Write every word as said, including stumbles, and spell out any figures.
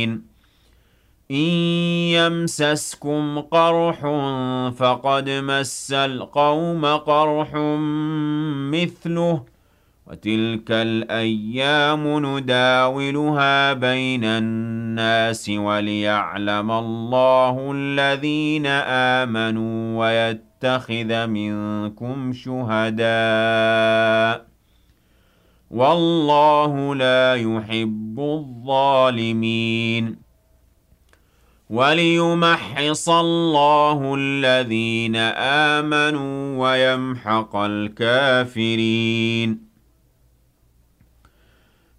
إن يمسسكم قرح فقد مس القوم قرح مثله وتلك الأيام نداولها بين الناس وليعلم الله الذين آمنوا ويتخذ منكم شهداء والله لا يحب الظالمين وليمحص الله الذين آمنوا ويمحق الكافرين